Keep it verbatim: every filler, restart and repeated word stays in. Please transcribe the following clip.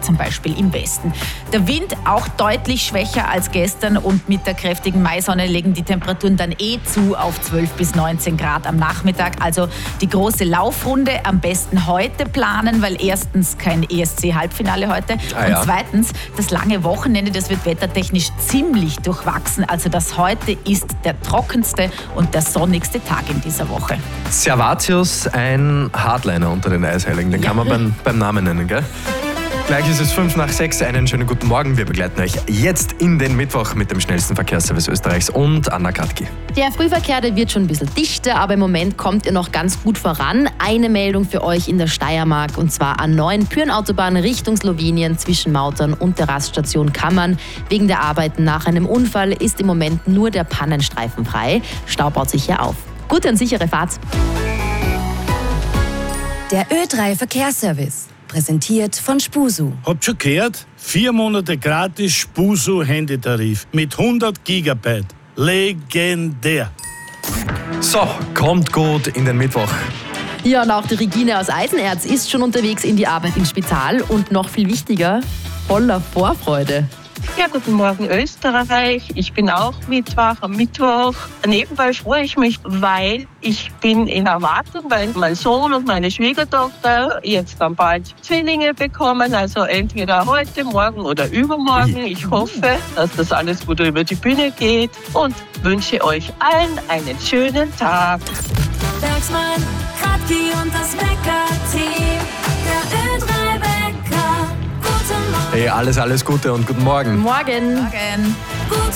zum Beispiel im Westen. Der Wind auch deutlich schwächer als gestern und mit der kräftigen Maisonne legen die Temperaturen dann eh zu auf zwölf bis neunzehn Grad am Nachmittag. Also die große Laufrunde am besten heute planen, weil erstens kein E S C-Halbfinale heute Ah, ja. und zweitens das lange Wochenende, das wird wettertechnisch ziemlich durchwachsen. Also das heute ist der trockenste und der sonnigste Tag in dieser Woche. Servatius, ein Hardliner unter den Eisheiligen, den Ja. kann man beim, beim Namen nennen, gell? Gleich ist es fünf nach sechs. Einen schönen guten Morgen. Wir begleiten euch jetzt in den Mittwoch mit dem schnellsten Verkehrsservice Österreichs und Anna Katki. Der Frühverkehr, der wird schon ein bisschen dichter, aber im Moment kommt ihr noch ganz gut voran. Eine Meldung für euch in der Steiermark und zwar A neun Pyrenautobahn Richtung Slowenien zwischen Mautern und der Raststation Kammern. Wegen der Arbeiten nach einem Unfall ist im Moment nur der Pannenstreifen frei. Stau baut sich hier auf. Gute und sichere Fahrt. Der Ö drei Verkehrsservice. Präsentiert von Spusu. Habt schon gehört? Vier Monate gratis Spusu-Handytarif mit hundert Gigabyte. Legendär. So, kommt gut in den Mittwoch. Ja, und auch die Regine aus Eisenerz ist schon unterwegs in die Arbeit im Spital und noch viel wichtiger, voller Vorfreude. Ja, guten Morgen Österreich. Ich bin auch Mittwoch am Mittwoch. Nebenbei freue ich mich, weil ich bin in Erwartung, weil mein Sohn und meine Schwiegertochter jetzt dann bald Zwillinge bekommen. Also entweder heute, morgen oder übermorgen. Ich hoffe, dass das alles gut über die Bühne geht und wünsche euch allen einen schönen Tag. Bergsmann, Kratki und das Wecker-Team. Der Ö drei Wecker. Guten Morgen. Hey, alles, alles Gute und guten Morgen. Morgen. Morgen. Guten